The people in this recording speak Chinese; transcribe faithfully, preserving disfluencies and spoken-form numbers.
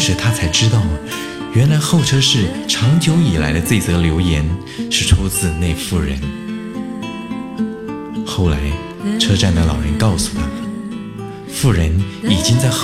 时他才知道，原来候车室长久以来的这则留言是出自那妇人。后来车站的老人告诉他，妇人已经在